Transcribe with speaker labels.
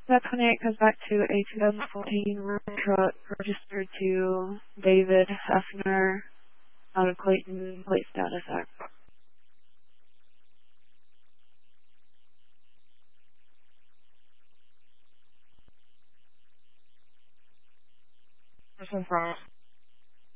Speaker 1: That 28 comes back to a 2014 Ram truck registered to David Hefner out of Clayton, plate status Act.
Speaker 2: What's in front?